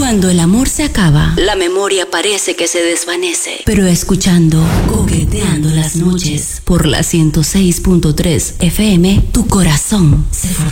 Cuando el amor se acaba, la memoria parece que se desvanece. Pero escuchando Coqueteando las Noches por la 106.3 FM, tu corazón se fortalece.